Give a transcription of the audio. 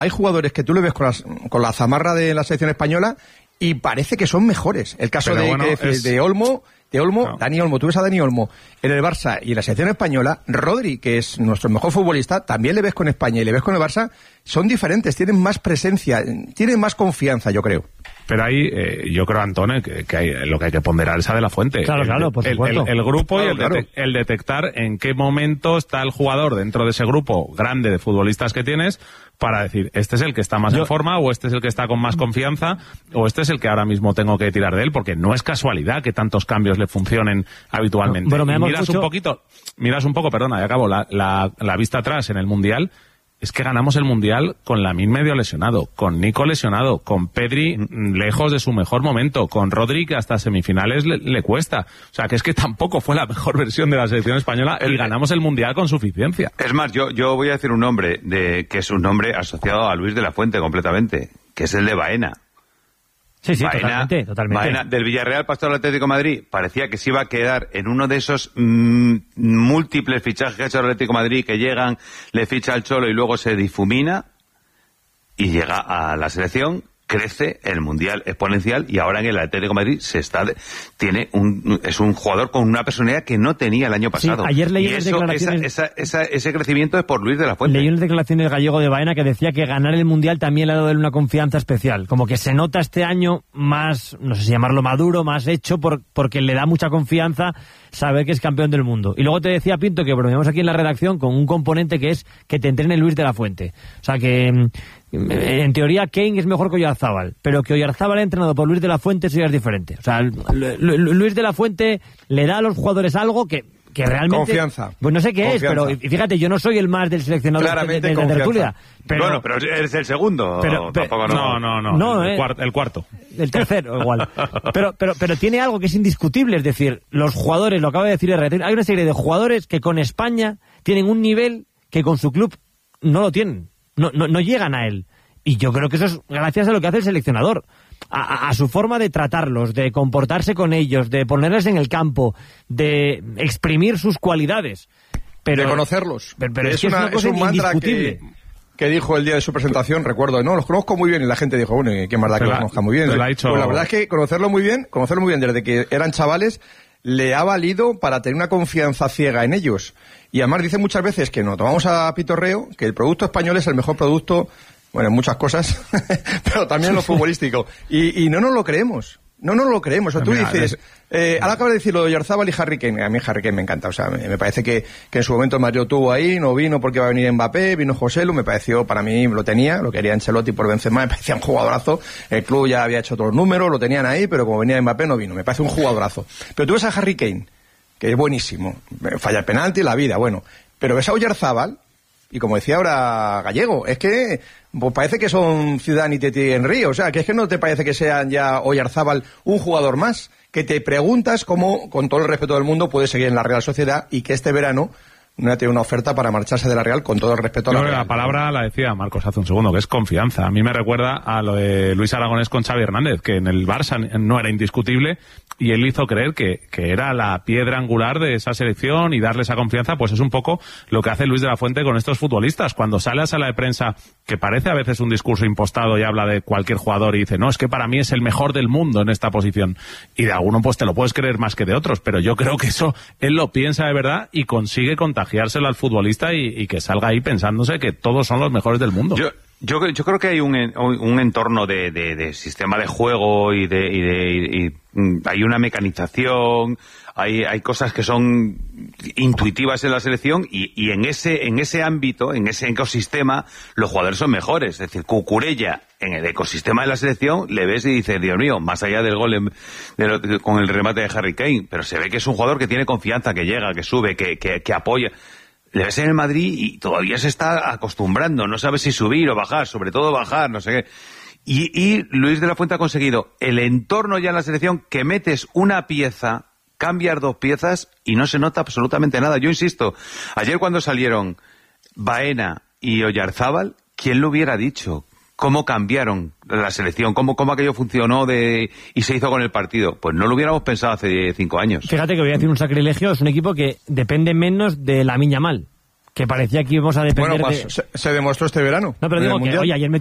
hay jugadores que tú le ves con la zamarra de la selección española y parece que son mejores. El caso de Olmo, no. Dani Olmo, tú ves a Dani Olmo en el Barça y en la selección española. Rodri, que es nuestro mejor futbolista, también le ves con España y le ves con el Barça, son diferentes, tienen más presencia, tienen más confianza, yo creo. Pero ahí, yo creo, Antone, que lo que hay que ponderar es a De la Fuente. Claro, por supuesto. El grupo y el detectar en qué momento está el jugador dentro de ese grupo grande de futbolistas que tienes para decir, este es el que está más en forma, o este es el que está con más confianza, o este es el que ahora mismo tengo que tirar de él, porque no es casualidad que tantos cambios le funcionen habitualmente. Bueno, miras un poco, perdona, ya acabo, la vista atrás en el Mundial. Es que ganamos el Mundial con Lamine medio lesionado, con Nico lesionado, con Pedri lejos de su mejor momento, con Rodri que hasta semifinales le cuesta. O sea, que es que tampoco fue la mejor versión de la selección española y ganamos el Mundial con suficiencia. Es más, yo voy a decir un nombre que es un nombre asociado a Luis de la Fuente completamente, que es el de Baena. Sí, Baena, totalmente. Baena, del Villarreal pasó al Atlético de Madrid. Parecía que se iba a quedar en uno de esos múltiples fichajes que ha hecho el Atlético de Madrid, que llegan, le ficha al Cholo y luego se difumina y llega a la selección, crece el Mundial exponencial y ahora en el Atlético de Madrid es un jugador con una personalidad que no tenía el año pasado. Sí, ayer leí ese crecimiento es por Luis de la Fuente. Leí unas declaraciones gallego de Baena que decía que ganar el Mundial también le ha dado una confianza especial, como que se nota este año más, no sé si llamarlo maduro, más hecho, porque le da mucha confianza saber que es campeón del mundo. Y luego te decía, Pinto, que bromeamos aquí en la redacción con un componente que es que te entrene Luis de la Fuente. O sea que en teoría Kane es mejor que Oyarzábal, pero que Oyarzábal entrenado por Luis de la Fuente eso ya es diferente. O sea, Luis de la Fuente le da a los jugadores algo que realmente... Confianza. Pues no sé qué es, pero fíjate, yo no soy el más del seleccionador de tertulia. Pero eres el segundo. Tampoco no. El cuarto. El tercero, igual. Pero tiene algo que es indiscutible, es decir, los jugadores, lo acaba de decir R, hay una serie de jugadores que con España tienen un nivel que con su club no lo tienen. No llegan a él. Y yo creo que eso es gracias a lo que hace el seleccionador. A su forma de tratarlos, de comportarse con ellos, de ponerles en el campo, de exprimir sus cualidades. De conocerlos. Pero es un mantra que dijo el día de su presentación, recuerdo, los conozco muy bien, y la gente dijo, bueno, qué más da que los conozca muy bien. Pues la verdad es que conocerlo muy bien desde que eran chavales, le ha valido para tener una confianza ciega en ellos. Y además dice muchas veces que no tomamos a pitorreo, que el producto español es el mejor producto, bueno, en muchas cosas, pero también en lo futbolístico. Y no nos lo creemos. No nos lo creemos. O sea, tú dices, ahora acabas de decir lo de Oyarzábal y Harry Kane. A mí Harry Kane me encanta. O sea, me parece que en su momento Mario tuvo ahí, no vino porque iba a venir Mbappé, vino Joselu, me pareció, para mí lo quería Ancelotti por Benzema, me parecía un jugadorazo. El club ya había hecho todos los números, lo tenían ahí, pero como venía Mbappé no vino. Me parece un jugadorazo. Pero tú ves a Harry Kane, que es buenísimo, falla el penalti, la vida, bueno. Pero ves a Oyarzábal, y como decía ahora Gallego, es que pues parece que son Zidane y Titi Henry, o sea, que es que no te parece que sean ya Oyarzábal un jugador más, que te preguntas cómo, con todo el respeto del mundo, puede seguir en la Real Sociedad y que este verano no ha tenido una oferta para marcharse de la Real, con todo el respeto a la Real. La palabra la decía Marcos hace un segundo, que es confianza. A mí me recuerda a lo de Luis Aragonés con Xavi Hernández, que en el Barça no era indiscutible y él hizo creer que era la piedra angular de esa selección y darle esa confianza. Pues es un poco lo que hace Luis de la Fuente con estos futbolistas. Cuando sale a sala de prensa, que parece a veces un discurso impostado y habla de cualquier jugador y dice, no, es que para mí es el mejor del mundo en esta posición. Y de alguno pues te lo puedes creer más que de otros, pero yo creo que eso él lo piensa de verdad y consigue contagiárselo al futbolista y que salga ahí pensándose que todos son los mejores del mundo. Yo creo que hay un entorno de sistema de juego y hay una mecanización, hay cosas que son intuitivas en la selección y en ese ámbito, en ese ecosistema, los jugadores son mejores. Es decir, Cucurella en el ecosistema de la selección le ves y dices, Dios mío, más allá del gol con el remate de Harry Kane, pero se ve que es un jugador que tiene confianza, que llega, que sube, que apoya. Le ves en el Madrid y todavía se está acostumbrando, no sabe si subir o bajar, sobre todo bajar, no sé qué. Y Luis de la Fuente ha conseguido el entorno ya en la selección, que metes una pieza, cambias dos piezas y no se nota absolutamente nada. Yo insisto, ayer cuando salieron Baena y Oyarzábal, ¿quién lo hubiera dicho? ¿Cómo cambiaron la selección? ¿Cómo aquello funcionó y se hizo con el partido? Pues no lo hubiéramos pensado hace 5 años. Fíjate que voy a decir un sacrilegio, es un equipo que depende menos de Lamine Yamal. que parecía que íbamos a depender Bueno, pues se demostró este verano. No, pero en el digo que, Mundial. oye, ayer